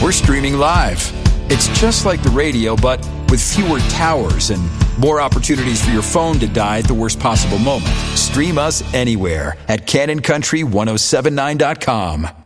we're streaming live. It's just like the radio, but with fewer towers and more opportunities for your phone to die at the worst possible moment. Stream us anywhere at CannonCountry1079.com.